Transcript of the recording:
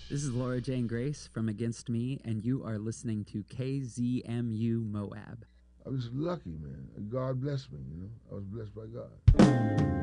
This is Laura Jane Grace from Against Me, and you are listening to KZMU Moab. I was lucky, man. God blessed me, you know. I was blessed by God.